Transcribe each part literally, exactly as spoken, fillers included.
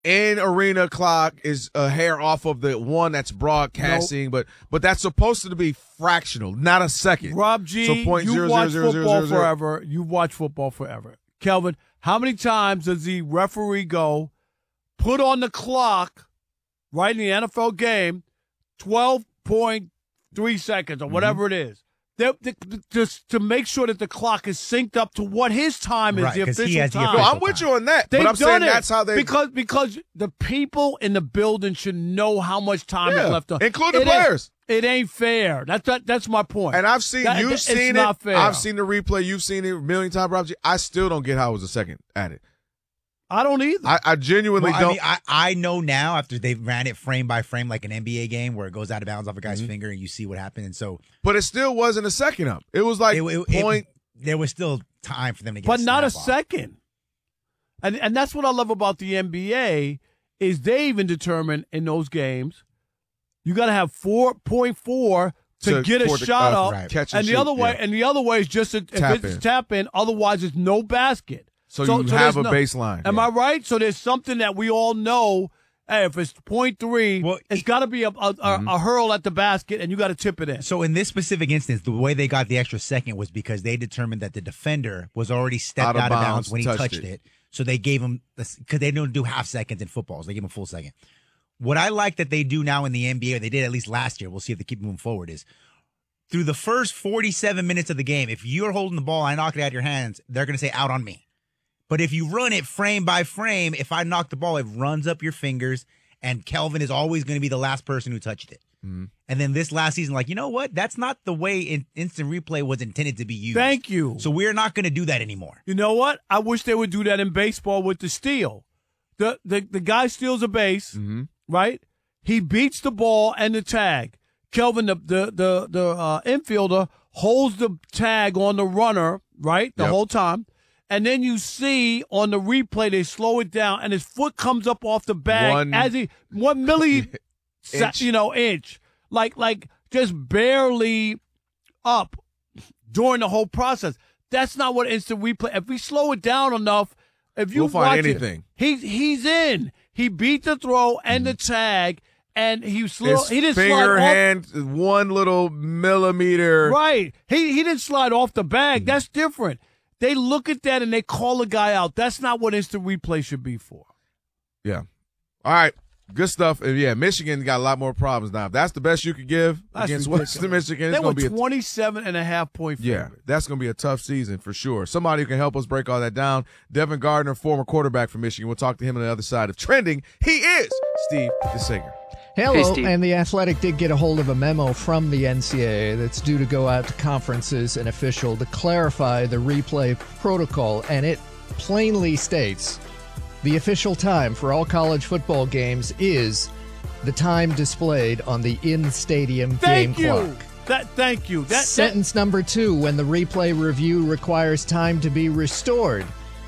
in arena clock is a hair off of the one that's broadcasting, nope. but but that's supposed to be fractional, not a second. Rob G, so point you zero, watch zero, football zero, zero, zero. forever. You watch football forever. Kelvin, how many times does the referee go, put on the clock, right in the N F L game, twelve point three seconds or whatever mm-hmm. it is? They're, they're, just to make sure that the clock is synced up to what his time is, right, the official he has time. The no, I'm with you on that. They've but I'm done saying it that's how they because because the people in the building should know how much time yeah, is left on, including it players. Ain't, it ain't fair. That's that, that's my point. And I've seen that, you've it's seen not it. Fair. I've seen the replay. You've seen it a million times, Rob G. I still don't get how it was a second at it. I don't either. I, I genuinely well, don't. I, mean, I, I know now after they ran it frame by frame like an N B A game where it goes out of bounds off a guy's mm-hmm. finger and you see what happened. And so, but it still wasn't a second up. It was like it, it, point. It, there was still time for them to get, but a not a off. second. And and that's what I love about the N B A is they even determine in those games you got to have four point four to, to get a shot uh, up, right. Catch and, and the shoot, other way, yeah. and the other way is just a, if tap it's in. tap in. Otherwise, it's no basket. So, so you so have a no, baseline. Am yeah. I right? So there's something that we all know. Hey, if it's point three, well, it's got to be a, a, mm-hmm. a, a hurl at the basket, and you got to tip it in. So in this specific instance, the way they got the extra second was because they determined that the defender was already stepped out of, out of bounds, bounds when he touched, touched it. it. So they gave him because they don't do half seconds in football, so they give him a full second. What I like that they do now in the N B A, or they did at least last year, we'll see if they keep moving forward, is through the first forty-seven minutes of the game, if you're holding the ball, I knock it out of your hands, they're going to say out on me. But if you run it frame by frame, if I knock the ball, it runs up your fingers, and Kelvin is always going to be the last person who touched it. Mm-hmm. And then this last season, like, you know what? That's not the way in, instant replay was intended to be used. Thank you. So we're not going to do that anymore. You know what? I wish they would do that in baseball with the steal. The the, the guy steals a base, mm-hmm. right? He beats the ball and the tag. Kelvin, the the the, the uh, infielder, holds the tag on the runner, right, the yep. whole time. And then you see on the replay, they slow it down, and his foot comes up off the bag one, as he one milli, inch. you know, inch, like like just barely up during the whole process. That's not what instant replay. If we slow it down enough, if you we'll watch find anything, it, he's he's in. He beat the throw and the tag, and he slow. His he didn't finger, slide hand, off. one little millimeter. Right. He he didn't slide off the bag. That's different. They look at that and they call a guy out. That's not what instant replay should be for. Yeah. All right. Good stuff. And yeah, Michigan got a lot more problems now. If that's the best you could give that's against ridiculous. Western Michigan, it's they going were to be a twenty-seven and a half point favorite. Yeah, that's going to be a tough season for sure. Somebody who can help us break all that down. Devin Gardner, former quarterback for Michigan. We'll talk to him on the other side of Trending. He is Steve DeSager. Hello, hey, and the Athletic did get a hold of a memo from the N C double A that's due to go out to conferences and official to clarify the replay protocol, and it plainly states the official time for all college football games is the time displayed on the in-stadium thank game you. clock. That, thank you. That, Sentence that, number two, when the replay review requires time to be restored,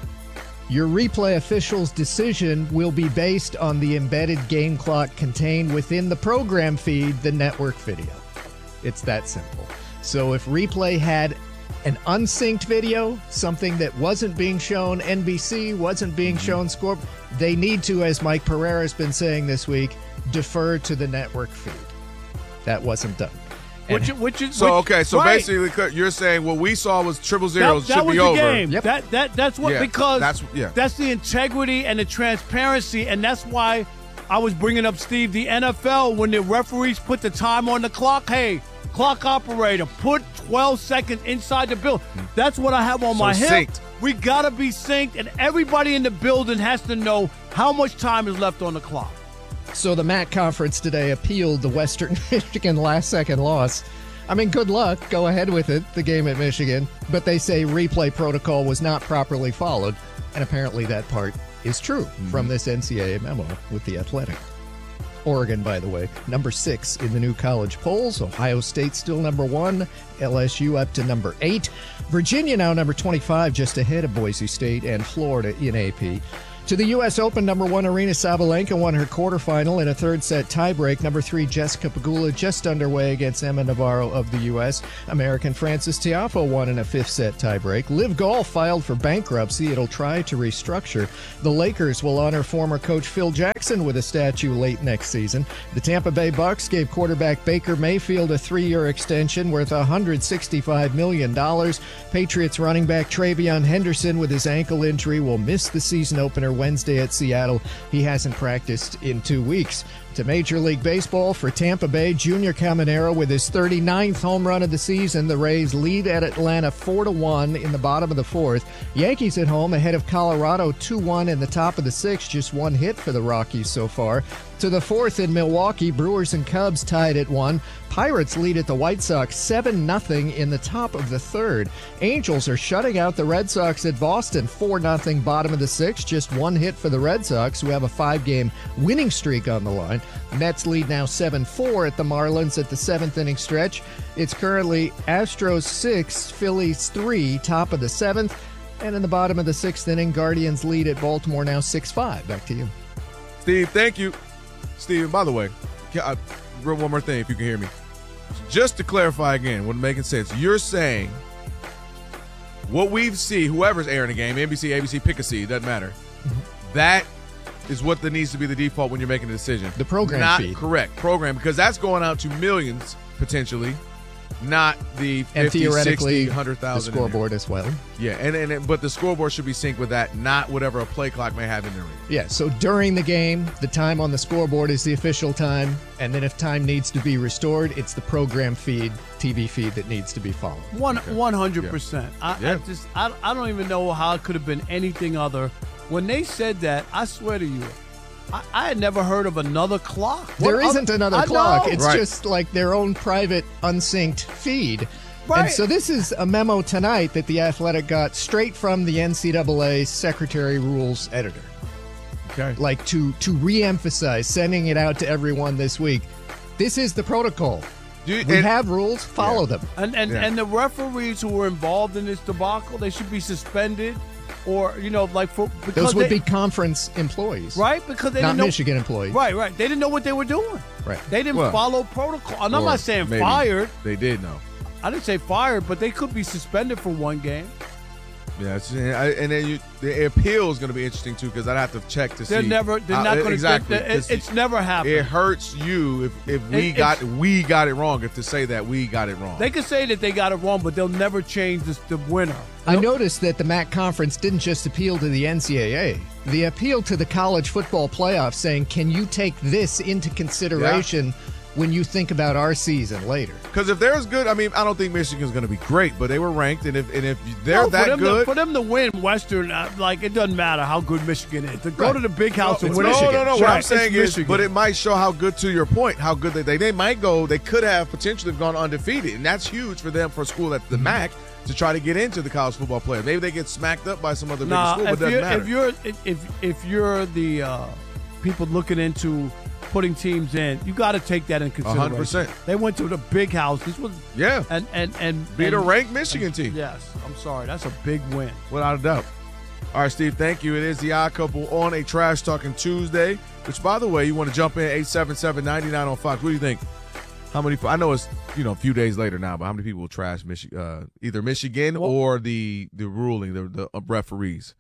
your replay official's decision will be based on the embedded game clock contained within the program feed, the network video. It's that simple. So if replay had an unsynced video, something that wasn't being shown N B C, wasn't being shown Score, they need to, as Mike Pereira's been saying this week, defer to the network feed. That wasn't done. Which, which is so which, okay. So right. basically, you're saying what we saw was triple zeros that, that should was be the over. Game. Yep. That that that's what Yeah, because that's yeah. that's the integrity and the transparency, and that's why I was bringing up Steve. The N F L, when the referees put the time on the clock, hey, clock operator, put twelve seconds inside the bill. That's what I have on So my hip. synced. We gotta be synced, and everybody in the building has to know how much time is left on the clock. So the M A C conference today appealed the Western Michigan last-second loss. I mean, good luck. Go ahead with it, the game at Michigan. But they say replay protocol was not properly followed. And apparently that part is true mm-hmm. from this N C double A memo with the Athletic. Oregon, by the way, number six in the new college polls. Ohio State still number one. L S U up to number eight. Virginia now number twenty-five, just ahead of Boise State and Florida in A P. To the U S Open, number one Aryna Sabalenka won her quarterfinal in a third-set tiebreak. Number three Jessica Pegula just underway against Emma Navarro of the U S American Frances Tiafoe won in a fifth-set tiebreak. Liv Golf filed for bankruptcy. It'll try to restructure. The Lakers will honor former coach Phil Jackson with a statue late next season. The Tampa Bay Bucks gave quarterback Baker Mayfield a three-year extension worth one hundred sixty-five million dollars. Patriots running back TreVeyon Henderson with his ankle injury will miss the season opener Wednesday at Seattle. He hasn't practiced in two weeks. To Major League Baseball for Tampa Bay, Junior Caminero with his thirty-ninth home run of the season. The Rays lead at Atlanta four to one in the bottom of the fourth. Yankees at home ahead of Colorado two one in the top of the sixth. Just one hit for the Rockies so far. To the fourth in Milwaukee, Brewers and Cubs tied at one. Pirates lead at the White Sox seven nothing in the top of the third. Angels are shutting out the Red Sox at Boston four nothing bottom of the sixth. Just one hit for the Red Sox, who have a five-game winning streak on the line. Mets lead now seven four at the Marlins at the seventh inning stretch. It's currently Astros six, Phillies three, top of the seventh. And in the bottom of the sixth inning, Guardians lead at Baltimore now six five. Back to you. Steve, thank you. Steve, by the way, can I, one more thing if you can hear me. Just to clarify again, what making sense, you're saying what we see, whoever's airing the game, N B C, A B C, pick a C, doesn't matter. Mm-hmm. That is what that needs to be the default when you're making a decision. The program Not feed. Correct. Program, because that's going out to millions, potentially, not the and fifty, theoretically, sixty, one hundred thousand. The scoreboard as well. Yeah, and, and but the scoreboard should be synced with that, not whatever a play clock may have in there. Yeah, so during the game, the time on the scoreboard is the official time, and then if time needs to be restored, it's the program feed, T V feed that needs to be followed. One Okay. one hundred percent. I, Yeah. I just I, I don't even know how it could have been anything other. When they said that, I swear to you, I, I had never heard of another clock. There What isn't other- another I clock. know. It's Right. just like their own private unsynced feed. Right. And so this is a memo tonight that the Athletic got straight from the N C double A Secretary Rules editor. Okay. Like to to reemphasize, sending it out to everyone this week. This is the protocol. Do you- We and- have rules, follow Yeah. them. And and, Yeah. and the referees who were involved in this debacle, they should be suspended, or you know, like for because Those would they, be conference employees. right because they Not didn't know, Michigan employees. Right, right. They didn't know what they were doing. Right. They didn't Well, follow protocol. And I'm Or not saying maybe fired. They did know. I didn't say fired, but they could be suspended for one game. Yeah, it's, and I- and then you, the appeal is going to be interesting too because I'd have to check to They're see. never. They're Uh, not going to. exactly. It, 'cause it's never happened. It hurts you if, if we It- got it's- we got it wrong. If to say that we got it wrong, They could say that they got it wrong, but they'll never change this, the winner. I noticed that the M A C conference didn't just appeal to the N C double A. They appealed to the college football playoff, saying, can you take this into consideration when you think about our season later? because if they're as good, I mean, I don't think Michigan's going to be great, but they were ranked, and if and if they're No, for that them good, To, for them to win Western, uh, like it doesn't matter how good Michigan is. To go Right. to the big house no, and no, win no, Michigan. no, no. What Right, I'm saying it's is, Michigan. but it might show how good. To your point, how good they they, they might go. They could have potentially have gone undefeated, and that's huge for them for a school at the M A C to try to get into the college football playoff. Maybe they get smacked up by some other bigger Nah, school, but if it doesn't you're, matter. if you're if if you're the uh, people looking into putting teams in, you got to take that in consideration. hundred percent. They went to the big house. This was Yeah, and and and beat and, a ranked Michigan team. Yes, I'm sorry. That's a big win. Without a doubt. All right, Steve, thank you. It is the Odd Couple on a Trash Talking Tuesday, which, by the way, you want to jump in, eight seven seven, nine nine on Fox. What do you think? How many, I know it's, you know, a few days later now, but how many people will trash Michi- uh, either Michigan Well- or the the ruling, the, the referees?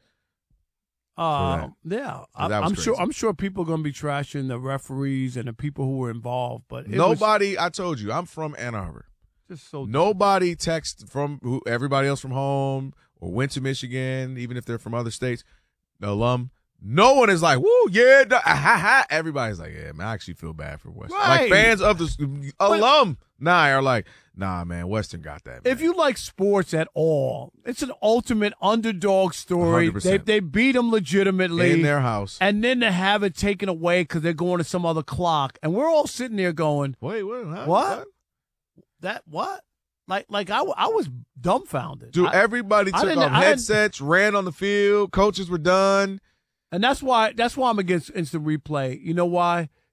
Uh, yeah, I, that was I'm sure. crazy. I'm sure people are going to be trashing the referees and the people who were involved. But it was Nobody, I told you, I'm from Ann Arbor. just so Nobody texted from who, everybody else from home or went to Michigan, even if they're from other states, the alum. No one is like, woo, yeah, da, ah, ha, ha. Everybody's like, yeah, man, I actually feel bad for Western. Like Right. fans of the alum, nah, are like, nah, man, Western got that. Man. If you like sports at all, it's an ultimate underdog story. one hundred They percent. they beat them legitimately in their house, and then to have it taken away because they're going to some other clock, and we're all sitting there going, wait, what? Huh? What? "That what?" Like like I, w- I was dumbfounded. Dude, I- everybody I took didn't- off I didn't- headsets, ran on the field, coaches were done. and that's why that's why I'm against instant replay. You know why?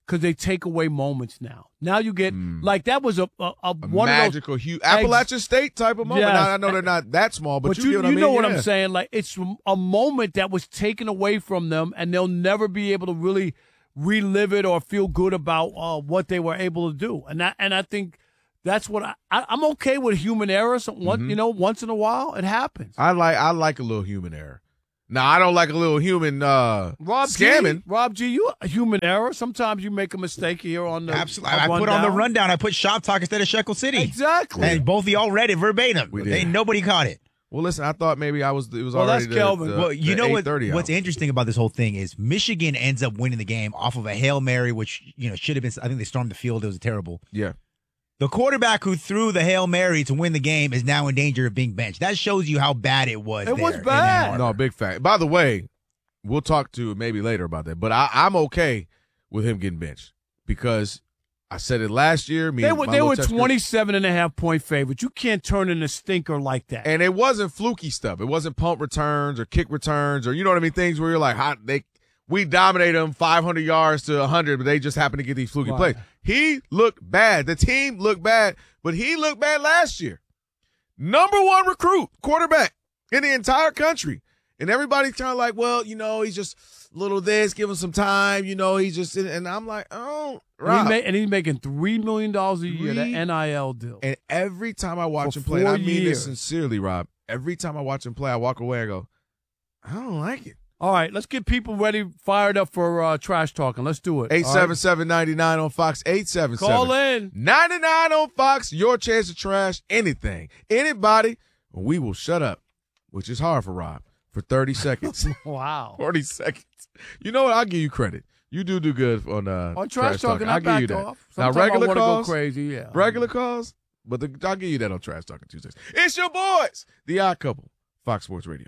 because they take away moments now. Now you get Mm. like that was a a, a, A one magical, of those, huge Appalachian State type of moment. Yes. Now, I know they're not that small, but, But you, you, get what you I mean? know what Yeah. I'm saying. Like it's a moment that was taken away from them, and they'll never be able to really relive it or feel good about uh, what they were able to do. And that, and I think that's what I, I I'm okay with human error. So one, Mhm. you know, once in a while it happens. I like I like a little human error. Now I don't like a little human uh, Rob scamming. G, Rob G, you a human error. Sometimes you make a mistake here on the Absolutely. I put on the rundown. I put Shop Talk instead of Shekel City. Exactly. And both of y'all read it verbatim. We did. Ain't nobody caught it. Well, listen, I thought maybe I was. It was Well, already that's the, Kelvin. the- Well, you the know what? eight thirty What's hour. interesting about this whole thing is Michigan ends up winning the game off of a Hail Mary, which you know should have been. I think they stormed the field. It was terrible. Yeah. The quarterback who threw the Hail Mary to win the game is now in danger of being benched. That shows you how bad it was. It was there in bad. Ann Arbor. No, big fact. By the way, we'll talk to maybe later about that. But I, I'm okay with him getting benched because I said it last year. Me They and were my they little were text group- twenty-seven and a half point favorites. You can't turn in a stinker like that. and it wasn't fluky stuff. It wasn't punt returns or kick returns or you know what I mean. Things where you're like, how they we dominate them five hundred yards to one hundred, but they just happen to get these fluky Right. plays. He looked bad. The team looked bad, but he looked bad last year. Number one recruit, quarterback in the entire country. And everybody's kind of like, well, you know, he's just little this, give him some time. You know, he's just, and I'm like, oh, and, Rob. he's ma- and he's making three million dollars a year. The Three- N I L deal. And every time I watch For him play, and I four mean years. this sincerely, Rob, every time I watch him play, I walk away, I go, I don't like it. All right, let's get people ready, fired up for uh, trash talking. Let's do it. eight All seven right? seven, nine nine on Fox, eight seven seven. Call in. ninety-nine on Fox, your chance to trash anything, anybody, or we will shut up, which is hard for Rob, for thirty seconds. Wow. forty seconds. You know what? I'll give you credit. You do do good on uh, On trash talking, I I'll give you backed that. off. Now, Sometimes regular I wanna calls, go crazy, yeah. regular calls, but the, I'll give you that on Trash Talking Tuesdays. It's your boys, The Odd Couple, Fox Sports Radio.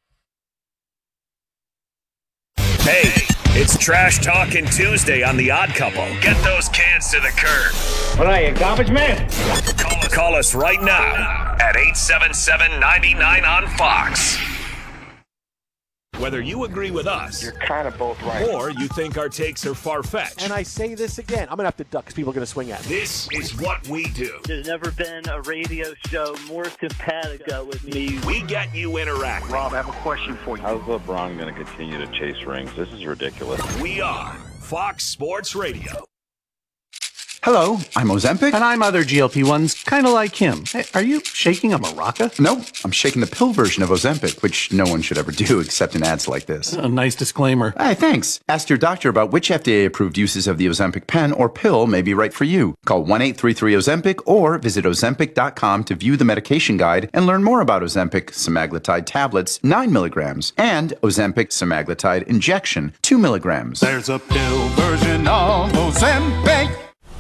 Hey, it's Trash Talking Tuesday on The Odd Couple. Get those cans to the curb. What are you, garbage man? Call us, call us right now at eight seven seven, nine nine on Fox. Whether you agree with us You're kind of both right. or you think our takes are far-fetched, And I say this again, I'm going to have to duck because people are going to swing at me. this is what we do. There's never been a radio show more simpatico with me. We get you interacting. Rob, I have a question for you. How's LeBron going to continue to chase rings? This is ridiculous. We are Fox Sports Radio. Hello, I'm Ozempic. And I'm other G L P ones, kind of like him. Hey, are you shaking a maraca? Nope, I'm shaking the pill version of Ozempic, which no one should ever do except in ads like this. A nice disclaimer. Hey, thanks. Ask your doctor about which F D A-approved uses of the Ozempic pen or pill may be right for you. Call one eight three three Ozempic or visit ozempic dot com to view the medication guide and learn more about Ozempic semaglutide tablets, nine milligrams, and Ozempic semaglutide injection, two milligrams. There's a pill version of Ozempic.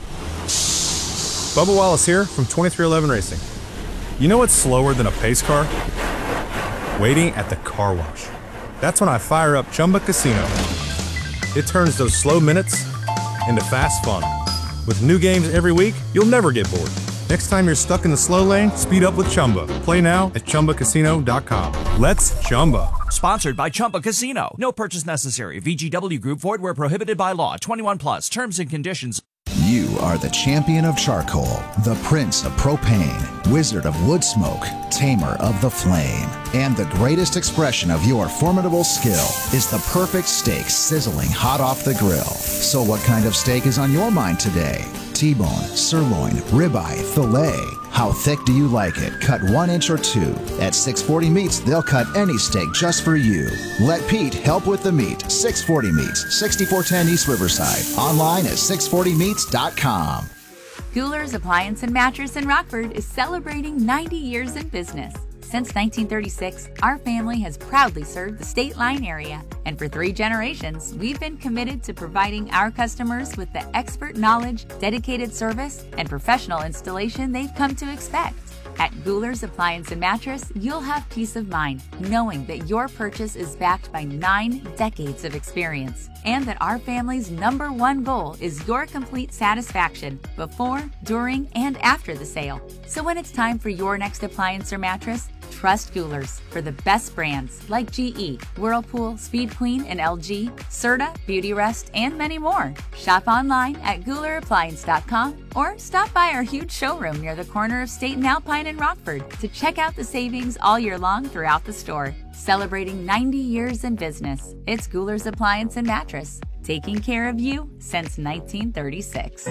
Bubba Wallace here from twenty-three eleven Racing. You know what's slower than a pace car? Waiting at the car wash. That's when I fire up Chumba Casino. It turns those slow minutes into fast fun. With new games every week, you'll never get bored. Next time you're stuck in the slow lane, speed up with Chumba. Play now at chumba casino dot com. Let's Chumba. Sponsored by Chumba Casino. No purchase necessary. V G W Group. Void where prohibited by law. twenty-one plus. Terms and conditions. You are the champion of charcoal, the prince of propane, wizard of wood smoke, tamer of the flame. And the greatest expression of your formidable skill is the perfect steak sizzling hot off the grill. So what kind of steak is on your mind today? T-bone, sirloin, ribeye, filet. How thick do you like it? Cut one inch or two. At six forty Meats, they'll cut any steak just for you. Let Pete help with the meat. six forty Meats, sixty-four ten East Riverside. Online at six forty meats dot com. Guler's Appliance and Mattress in Rockford is celebrating ninety years in business. Since nineteen thirty-six, our family has proudly served the State Line area, and for three generations, we've been committed to providing our customers with the expert knowledge, dedicated service, and professional installation they've come to expect. At Guler's Appliance and Mattress, you'll have peace of mind knowing that your purchase is backed by nine decades of experience, and that our family's number one goal is your complete satisfaction before, during, and after the sale. So when it's time for your next appliance or mattress, trust Goulers for the best brands like G E, Whirlpool, Speed Queen, and L G, Serta, Beautyrest, and many more. Shop online at Gouler Appliance dot com or stop by our huge showroom near the corner of State and Alpine in Rockford to check out the savings all year long throughout the store. Celebrating ninety years in business, it's Gouler's Appliance and Mattress, taking care of you since nineteen thirty-six.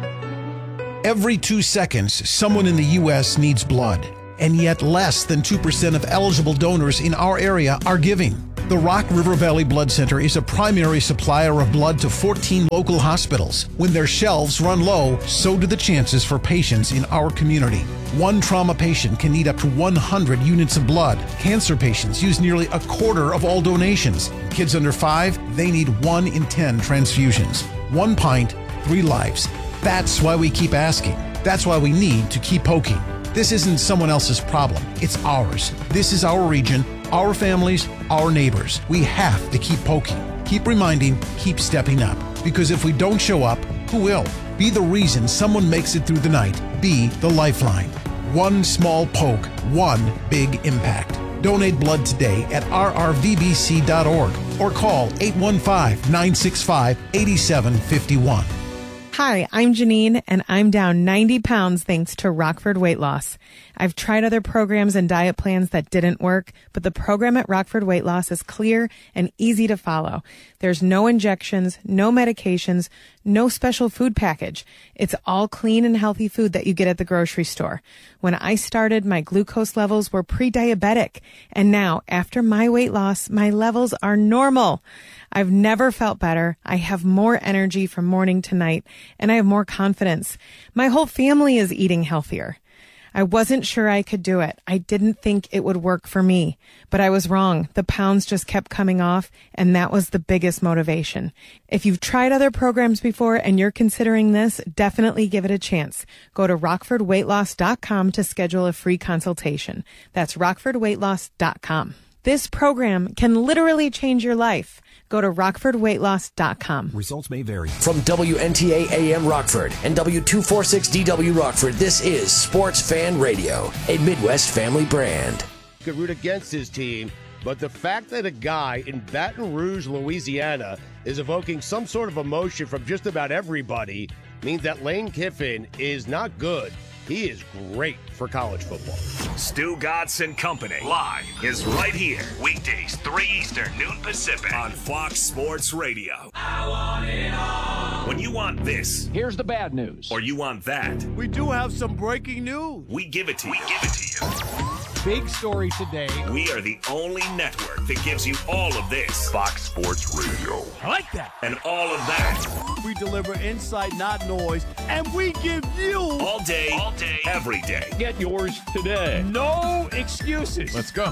Every two seconds, someone in the U S needs blood, and yet less than two percent of eligible donors in our area are giving. The Rock River Valley Blood Center is a primary supplier of blood to fourteen local hospitals. When their shelves run low, so do the chances for patients in our community. One trauma patient can need up to one hundred units of blood. Cancer patients use nearly a quarter of all donations. Kids under five, they need one in ten transfusions. One pint, three lives. That's why we keep asking. That's why we need to keep poking. This isn't someone else's problem. It's ours. This is our region, our families, our neighbors. We have to keep poking, keep reminding, keep stepping up. Because if we don't show up, who will? Be the reason someone makes it through the night. Be the lifeline. One small poke, one big impact. Donate blood today at r r v b c dot org or call eight one five, nine six five, eight seven five one. Hi, I'm Janine, and I'm down ninety pounds thanks to Rockford Weight Loss. I've tried other programs and diet plans that didn't work, but the program at Rockford Weight Loss is clear and easy to follow. There's no injections, no medications, no special food package. It's all clean and healthy food that you get at the grocery store. When I started, my glucose levels were pre-diabetic, and now, after my weight loss, my levels are normal. I've never felt better. I have more energy from morning to night, and I have more confidence. My whole family is eating healthier. I wasn't sure I could do it. I didn't think it would work for me, but I was wrong. The pounds just kept coming off, and that was the biggest motivation. If you've tried other programs before and you're considering this, definitely give it a chance. Go to rockford weight loss dot com to schedule a free consultation. That's rockford weight loss dot com. This program can literally change your life. Go to rockford weight loss dot com. Results may vary. From W N T A A M Rockford and W two forty-six D W Rockford, this is Sports Fan Radio, a Midwest family brand. Could root against his team, but the fact that a guy in Baton Rouge, Louisiana, is evoking some sort of emotion from just about everybody means that Lane Kiffin is not good. He is great for college football. Stu Godson Company live is right here. Weekdays, three Eastern, noon Pacific on Fox Sports Radio. I want it all. When you want this, here's the bad news. Or you want that, we do have some breaking news. We give it to you. We give it to you. Big story today. We are the only network that gives you all of this. Fox Sports Radio. I like that. And all of that. We deliver insight, not noise, and we give you all day, all day, every day. Get yours today. No excuses. Let's go.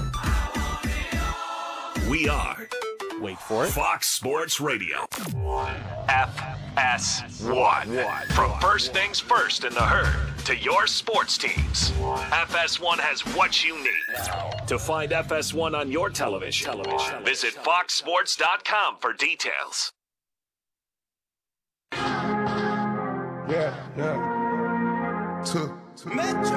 We are, wait for it, Fox Sports Radio. F S one. From first things first in the herd to your sports teams, F S one has what you need. To find F S one on your television, television. visit fox sports dot com for details. Yeah, yeah. To, to. Metro.